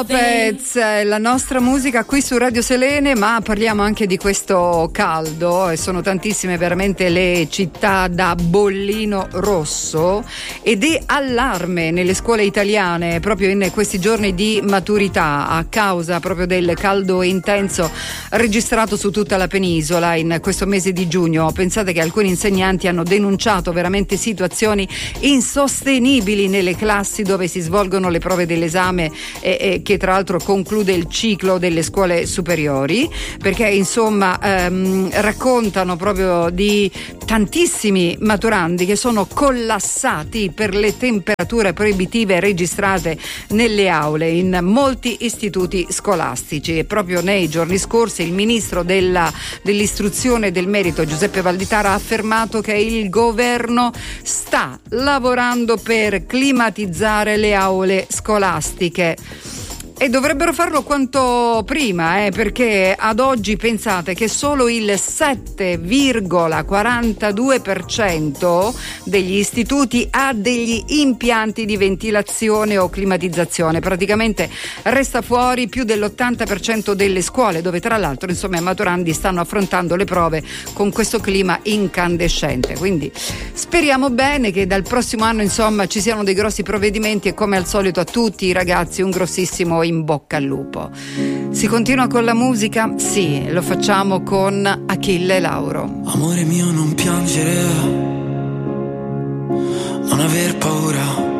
Lopez, la nostra musica qui su Radio Selene, ma parliamo anche di questo caldo e sono tantissime veramente le città da bollino rosso ed è allarme nelle scuole italiane proprio in questi giorni di maturità a causa proprio del caldo intenso registrato su tutta la penisola in questo mese di giugno. Pensate che alcuni insegnanti hanno denunciato veramente situazioni insostenibili nelle classi dove si svolgono le prove dell'esame che tra l'altro conclude il ciclo delle scuole superiori, perché insomma raccontano proprio di tantissimi maturandi che sono collassati per le temperature proibitive registrate nelle aule in molti istituti scolastici. E proprio nei giorni scorsi il ministro dell'istruzione e del merito Giuseppe Valditara ha affermato che il governo sta lavorando per climatizzare le aule scolastiche. E dovrebbero farlo quanto prima, perché ad oggi pensate che solo il 7,42% degli istituti ha degli impianti di ventilazione o climatizzazione. Praticamente resta fuori più dell'80% delle scuole, dove tra l'altro insomma i maturandi stanno affrontando le prove con questo clima incandescente. Quindi speriamo bene che dal prossimo anno insomma ci siano dei grossi provvedimenti e come al solito a tutti i ragazzi un grossissimo in bocca al lupo. Si continua con la musica? Sì, lo facciamo con Achille Lauro. Amore mio, non piangere, non aver paura,